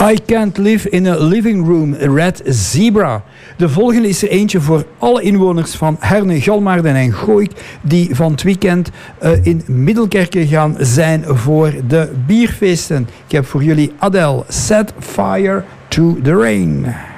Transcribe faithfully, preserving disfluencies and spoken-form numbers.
I Can't Live in a Living Room, Red Zebra. De volgende is er eentje voor alle inwoners van Herne, Galmaarden en Gooik die van het weekend uh, in Middelkerke gaan zijn voor de bierfeesten. Ik heb voor jullie Adele, Set Fire to the Rain.